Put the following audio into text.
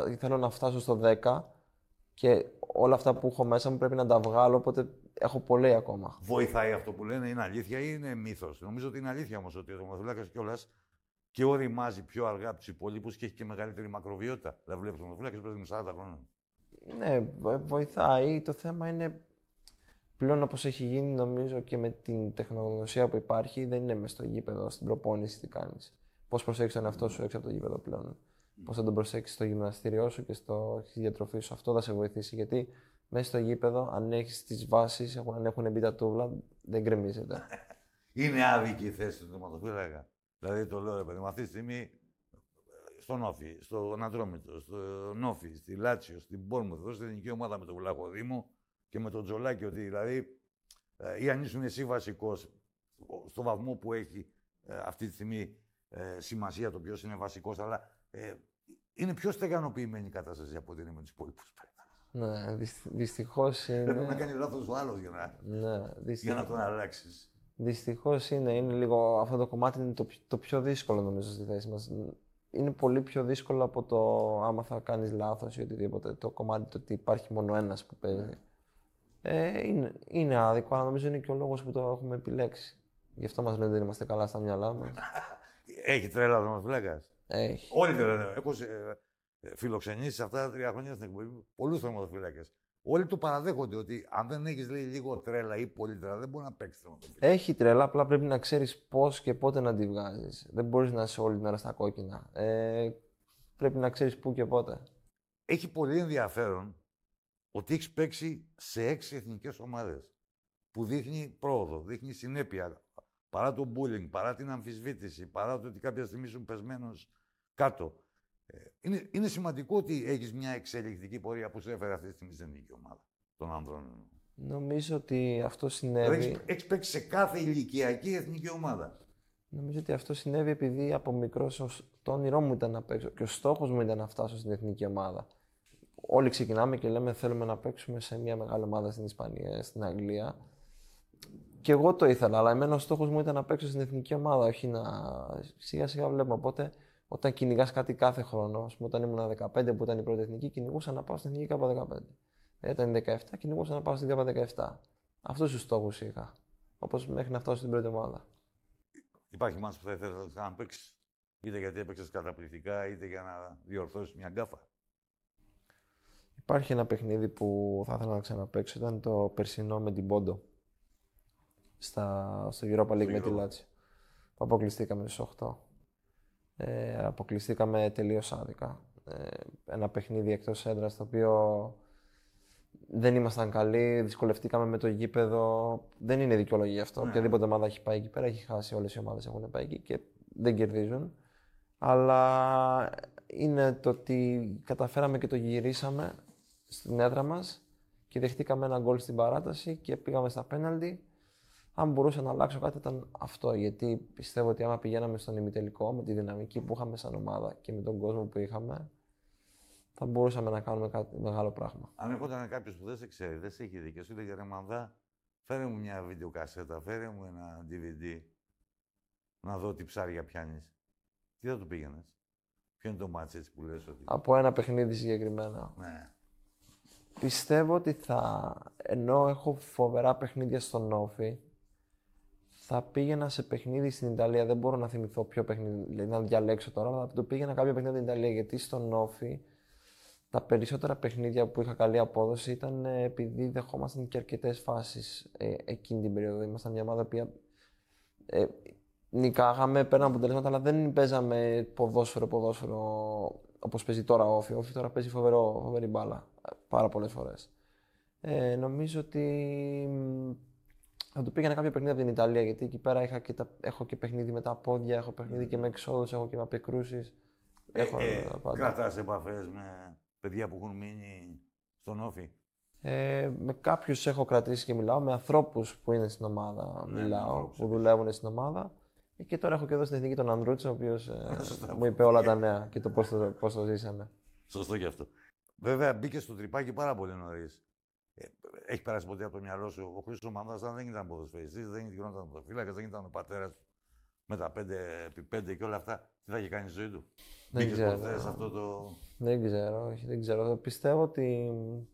θέλω να φτάσω στο 10 και όλα αυτά που έχω μέσα μου πρέπει να τα βγάλω, οπότε έχω πολύ ακόμα. Βοηθάει αυτό που λένε, είναι αλήθεια ή είναι μύθος? Νομίζω ότι είναι αλήθεια όμως ότι ο τερματοφύλακας κιόλας και οριμάζει πιο αργά από τους υπόλοιπους και έχει και μεγαλύτερη μακροβιότητα. Δηλαδή, βλέπει τερματοφύλακας πρέπει να είναι 40 χρόνια. Ναι, βοηθάει. Το θέμα είναι πλέον όπως έχει γίνει, νομίζω και με την τεχνογνωσία που υπάρχει, δεν είναι μες στο γήπεδο, στην προπόνηση τι κάνεις. Πώς προσέχεις τον εαυτό σου έξω από το γήπεδο πλέον. Πώς θα τον προσέξεις στο γυμναστήριό σου και στη διατροφή σου. Αυτό θα σε βοηθήσει. Γιατί μέσα στο γήπεδο, αν έχεις τις βάσεις, αν έχουν μπει τα τούβλα, δεν γκρεμίζεται. Είναι άδικη η θέση του τερματοφύλακα. Δηλαδή, το λέω ρε παιδί μου, αυτή τη στιγμή στον Όφη, στον Ατρόμητο, στον Όφη, στη Λάτσιο, στην Μπόρμουθ, εδώ στην εθνική ομάδα με τον Βλαχοδήμο και με τον Τζολάκη. Ότι δηλαδή, ή αν ήσουν εσύ βασικό, στο βαθμό που έχει αυτή τη στιγμή σημασία το ποιο είναι βασικό, αλλά είναι πιο στεγανοποιημένη η κατάσταση από ότι είναι με του υπόλοιπου. Ναι, δυστυχώς είναι. Πρέπει να κάνει λάθος ο άλλος για να τον αλλάξει. Δυστυχώς είναι. Είναι λίγο, αυτό το κομμάτι είναι το πιο δύσκολο νομίζω στη θέση μας. Είναι πολύ πιο δύσκολο από το άμα θα κάνεις λάθος ή οτιδήποτε. Το κομμάτι το ότι υπάρχει μόνο ένας που παίζει. Είναι άδικο, αλλά νομίζω είναι και ο λόγος που το έχουμε επιλέξει. Γι' αυτό μας λένε ότι δεν είμαστε καλά στα μυαλά μας. Έχει τρέλα ο τερματοφύλακας. Έχει. Όλοι δεν λένε. Έχω φιλοξενήσει σε αυτά τα 3 χρόνια στην εκπομπή πολλούς τερματοφύλακες. Όλοι το παραδέχονται ότι αν δεν έχεις λίγο τρέλα ή πολύ τρέλα, δεν μπορεί να παίξει τερματοφύλακα. Έχει τρέλα, απλά πρέπει να ξέρεις πώς και πότε να τη βγάζεις. Δεν μπορείς να είσαι όλη την ώρα στα κόκκινα. Πρέπει να ξέρεις πού και πότε. Έχει πολύ ενδιαφέρον ότι έχεις παίξει σε 6 εθνικές ομάδες. Που δείχνει πρόοδο, δείχνει συνέπεια. Παρά το bullying, παρά την αμφισβήτηση, παρά το ότι κάποια στιγμή ήσουν πεσμένος κάτω. Είναι σημαντικό ότι έχεις μια εξελικτική πορεία που σε έφερε αυτή τη στιγμή στην εθνική ομάδα των ανδρών. Νομίζω ότι αυτό συνέβη. Έχεις παίξει σε κάθε ηλικιακή εθνική ομάδα. Νομίζω ότι αυτό συνέβη επειδή από μικρός το όνειρό μου ήταν να παίξω και ο στόχος μου ήταν να φτάσω στην εθνική ομάδα. Όλοι ξεκινάμε και λέμε θέλουμε να παίξουμε σε μια μεγάλη ομάδα στην Ισπανία, στην Αγγλία. Και εγώ το ήθελα, αλλά εμένα ο στόχος μου ήταν να παίξω στην εθνική ομάδα, όχι να. Σιγά σιγά βλέπουμε. Οπότε, όταν κυνηγάς κάτι κάθε χρόνο, ας πούμε, όταν ήμουν 15 που ήταν η πρώτη εθνική, κυνηγούσα να πάω στην εθνική K15. Ήταν 17, κυνηγούσα να πάω στην K17. Αυτούς τους στόχους είχα. Όπως μέχρι να φτάσω στην πρώτη ομάδα. Υπάρχει μάτς που θα ήθελες να παίξεις, είτε γιατί έπαιξες καταπληκτικά, είτε για να διορθώσεις μια γκάφα? Υπάρχει ένα παιχνίδι που θα ήθελα να ξαναπαίξω, ήταν το περσινό με την Πόντο. Στο Europa League με τη Λάτσιο. Που αποκλειστήκαμε στους 8. Αποκλειστήκαμε τελείως άδικα. Ένα παιχνίδι εκτός έδρας, το οποίο δεν ήμασταν καλοί, δυσκολευτήκαμε με το γήπεδο. Δεν είναι δικαιολογία αυτό. Οποιαδήποτε ομάδα έχει πάει εκεί πέρα, έχει χάσει. Όλες οι ομάδες έχουν πάει εκεί και δεν κερδίζουν. Αλλά είναι το ότι καταφέραμε και το γυρίσαμε στην έδρα μας και δεχτήκαμε ένα γκολ στην παράταση και πήγαμε στα πέναλτι. Αν μπορούσα να αλλάξω κάτι ήταν αυτό, γιατί πιστεύω ότι άμα πηγαίναμε στον ημιτελικό με τη δυναμική που είχαμε σαν ομάδα και με τον κόσμο που είχαμε, θα μπορούσαμε να κάνουμε κάτι μεγάλο πράγμα. Αν έρχονταν κάποιος που δεν σε ξέρει, δεν σε έχει δει και σου έλεγε ρε Μανδά, φέρε μου μια βιντεοκασέτα, φέρε μου ένα DVD, να δω τι ψάρια πιάνεις. Τι θα του πήγαινες? Ποιο είναι το μάτς έτσι που λες ότι... Από ένα παιχνίδι συγκεκριμένα. Ναι. Πιστεύω ότι ενώ έχω φοβερά παιχνίδια στον Όφη, θα πήγαινα σε παιχνίδι στην Ιταλία. Δεν μπορώ να θυμηθώ ποιο παιχνίδι, δηλαδή να διαλέξω τώρα, αλλά θα το πήγαινα κάποιο παιχνίδι στην Ιταλία. Γιατί στον Όφη τα περισσότερα παιχνίδια που είχα καλή απόδοση ήταν επειδή δεχόμασταν και αρκετές φάσεις εκείνη την περίοδο. Ήμασταν μια ομάδα που νικάγαμε, παίρναμε αποτελέσματα, αλλά δεν παίζαμε ποδόσφαιρο όπως παίζει τώρα ο Όφη. Ο Όφη τώρα παίζει φοβερή μπάλα πάρα πολλές φορές. Νομίζω ότι θα του πήγαινα κάποιο παιχνίδι από την Ιταλία, γιατί εκεί πέρα έχω και παιχνίδι με τα πόδια, έχω παιχνίδι και με εξόδους, έχω και με απεκρούσεις. Κρατάς επαφές με παιδιά που έχουν μείνει στον Όφη? Με κάποιους έχω κρατήσει και μιλάω, με ανθρώπους που είναι στην ομάδα μιλάω, που δουλεύουν στην ομάδα. Και τώρα έχω και εδώ στην Εθνική τον Ανδρούτσο, ο οποίος μου είπε όλα τα νέα και το πώς το ζήσαμε. Σωστό και αυτό. Βέβαια μπήκε στο τρυπάκι πάρα πολύ νωρίς. Έχει περάσει ποτέ από το μυαλό σου? Ο Χρήστος Μανδάς δεν ήταν ποδοσφαιριστής, δεν γινόταν ποδοσφύλακας, δεν ήταν ο πατέρας του με τα 5x5 και όλα αυτά, τι θα είχε κάνει η ζωή του? Δεν Μπήκες ξέρω. ποτέ σε αυτό το... Δεν ξέρω, όχι, δεν ξέρω. Πιστεύω ότι